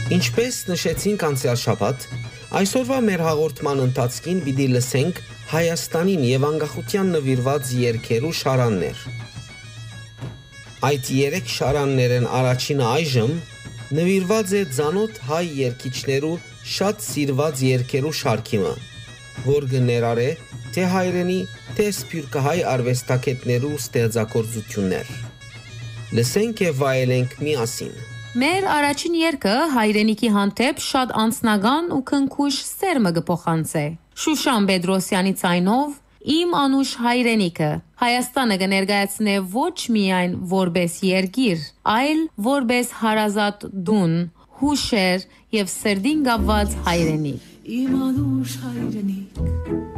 Ինչպես նշեցինք անցյալ շաբաթ, այսօրվա մեր հաղորդման ընթացքին պիտի լսենք Հայաստանին եւ անկախության նվիրված երգերու շարաններ։ Այդ 3 շարաններն առաջինը այժմ նվիրված է ծանոթ հայ երգիչներու շատ սիրված երգերու շարքիմը, որ կներառե թե հայրենի, թե սփյուռքահայ արվեստագետներու ստեղծագործություններ։ Լսենք եւ վայելենք միասին։ Մեր առաջին երգը հայրենիքի հանդեպ շատ անձնական ու քնքուշ սերմը կփոխանցե։ Շուշան Պետրոսյանի ցայնով Իմ անուշ հայրենիքը Հայաստանը կներկայացնե ոչ միայն որպես երգիր, այլ որպես հարազատ դուն, հուշեր եւ սրդին կապված հայրենիք։ Իմ անուշ հայրենիք